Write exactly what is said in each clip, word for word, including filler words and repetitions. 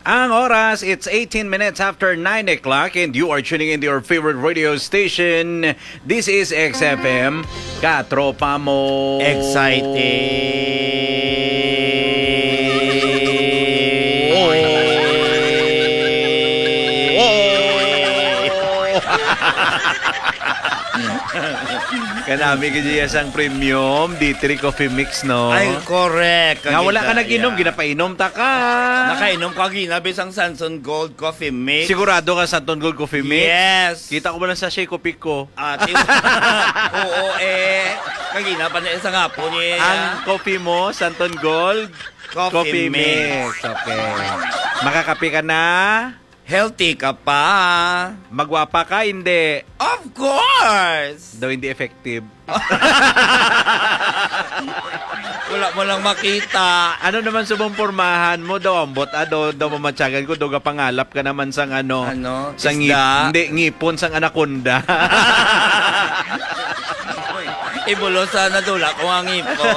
Ang oras, it's eighteen minutes after nine o'clock and you are tuning in to your favorite radio station. This is X F M. Katropa mo. Kanami kaya sang premium D three coffee mix, no? Ay, correct. Nga wala ka nag-inom, yeah. Ginapainom ta ka. Nakainom ka ginabi sang Sanson Gold Coffee Mix. Sigurado ka Sanson Gold Coffee Mix? Yes. Kita ko ba lang sa shake coffee ko? Ate, oo eh. Kagina pa na isang hapon niya. Ang coffee mo, Santon Gold Coffee, Coffee Mix. Mix. Okay. Makakape ka na? Healthy ka pa. Magwapa ka? Hindi. Of course! Daw hindi effective. Wala mo lang makita. Ano naman subong pormahan mo daw? Ambot, ado, daw mamatsagan ko. Daw ka pangalap ka naman sang ano? Ano? Sang ngip, hindi, ngipon sang anaconda. Ibulo sana dula ko ang ipon.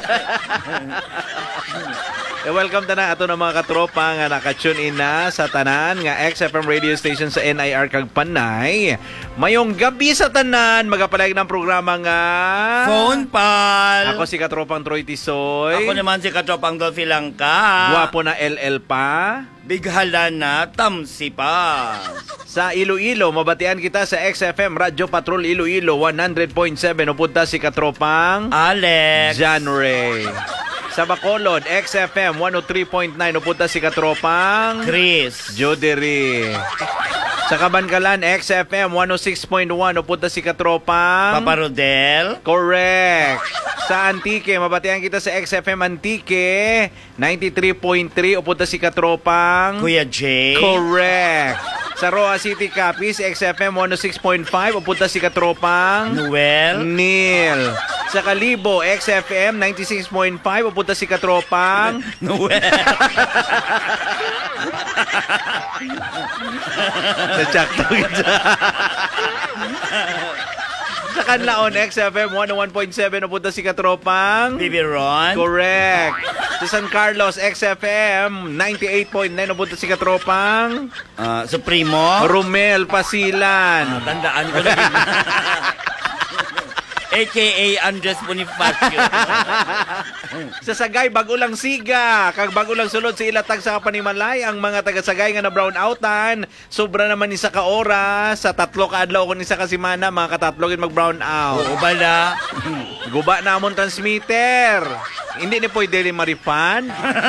Eh, welcome tanan ato ng mga katropa nga naka-tune in na sa tanan nga X F M radio station sa N I R kag Panay. Mayong gabi sa tanan, magapalag ng programa nga Phone Pal. Ako si katropang Troy Tisoy. Ako naman si katropang Dolphy Langka. Guwapo na L L pa. Bighala na Tamsi pa. Sa Iloilo, mabatian kita sa X F M Radio Patrol Iloilo one hundred point seven. Upunta si katropang Alex John Ray. Sa Bacolod, X F M one oh three point nine. Upunta si katropang Chris Joderi. Sa Kabankalan, X F M one oh six point one. Upunta si katropang Papa Rodel. Correct. Sa Antique, mabatian kita sa X F M Antique ninety-three point three. Upunta si katropang Kuya Jay. Correct. Sa Roa City Capiz, X F M one oh six point five. Upunta si katropang Noel. Neil. Sa Kalibo, X F M ninety-six point five. Upunta si katropang Noel. Nachakto kita. Sa Kanlaon, X F M one oh one point seven. Upunta si katropang Bibi Ron. Correct. Sa San Carlos, X F M ninety-eight point nine. Upunta si katropang uh, Supremo Romel Pasilan. uh, Tandaan ko na A K A Andres Bonifacio. Sa Sagay, bago lang siga. Kag bago lang sulod sa ilatag sa Kapanimalay. Ang mga taga-Sagay nga na brown outan. Sobra naman isa ka oras. Sa tatlo ka adlaw kung isa ka simana, mga katatlogin mag-brown out. Oo bala. Guba na amon transmitter. Hindi ni pwede rin marifan.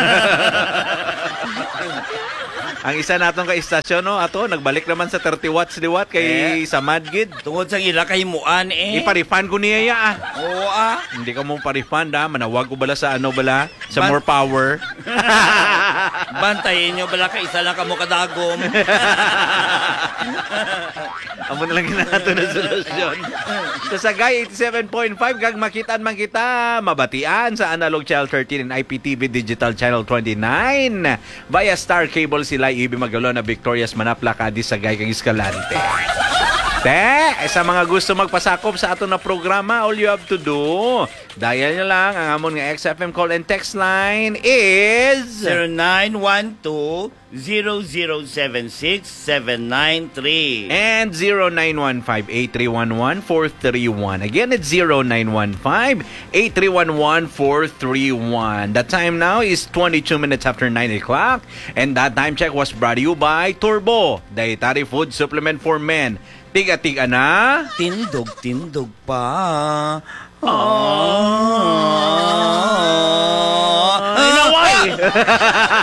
Ang isa natong ka-istasyon, no? Ato, nagbalik naman sa thirty watts di watt kay eh, sa Madgid. Tungod sa ila kay Muan eh. Iparifan ko niya ya ah. Oo ah. Hindi ka mong parifan da. Manawag ko bala sa ano bala? Sa Ban- more power. Bantayin nyo bala ka isa lang ka mo kadagom. Amo na lang ginato na solusyon. Sa Sagay, eighty-seven point five. Kag makitaan man kita. Mabatian sa Analog Channel thirteen and I P T V Digital Channel twenty-nine. Via Star Cable sila Ibi Magalo na Victorias Manapla Cadiz Sagay kag Escalante. Te, sa mga gusto magpasakop sa ato na programa, all you have to do, dial nyo lang. Ang amon nga X F M call and text line is zero nine one two zero zero seven six seven nine three and zero nine one five eight three one one four three one. Again, it's zero nine one five eight three one one four three one. The time now is twenty-two minutes after nine o'clock, and that time check was brought to you by Turbo, dietary food supplement for men. Tiga-tiga na. Tindog, tindog pa. Ah. Ay, naway!